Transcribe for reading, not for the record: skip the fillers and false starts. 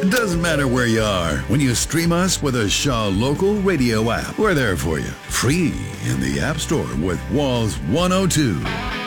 It doesn't matter where you are. When you stream us with a Shaw Local Radio app, we're there for you. Free in the App Store with Walls 102.